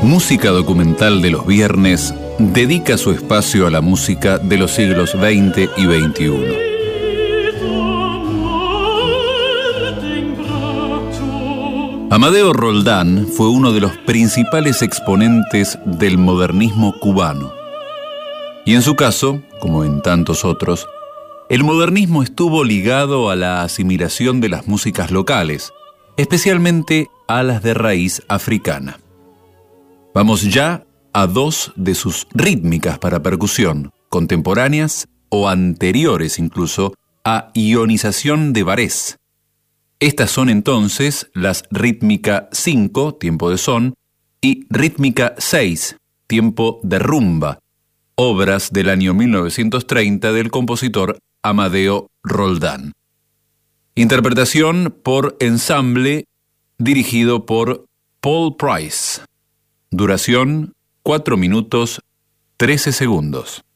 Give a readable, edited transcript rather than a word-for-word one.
Música Documental de los viernes dedica su espacio a la música de los siglos XX y XXI. Amadeo Roldán fue uno de los principales exponentes del modernismo cubano. Y en su caso, como en tantos otros, el modernismo estuvo ligado a la asimilación de las músicas locales, especialmente a las de raíz africana. Vamos ya a dos de sus rítmicas para percusión, contemporáneas o anteriores incluso a Ionización de Varese. Estas son entonces las rítmica 5, tiempo de son, y rítmica 6, tiempo de rumba, obras del año 1930 del compositor Amadeo Roldán. Interpretación por ensamble dirigido por Paul Price. Duración 4 minutos 13 segundos.